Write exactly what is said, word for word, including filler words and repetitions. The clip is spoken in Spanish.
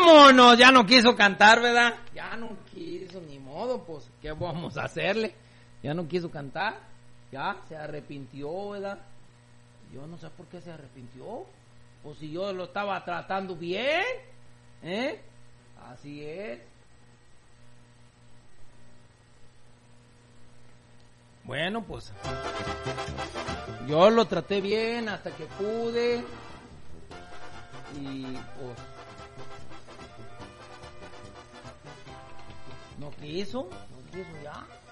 vámonos, ya no quiso cantar, ¿verdad? Ya no quiso, ni modo, pues, ¿qué vamos a hacerle? Ya no quiso cantar, ya se arrepintió, ¿verdad? Yo no sé por qué se arrepintió, pues si yo lo estaba tratando bien, ¿eh? Así es. Bueno, pues, yo lo traté bien hasta que pude, y pues, no quiso, no quiso ya.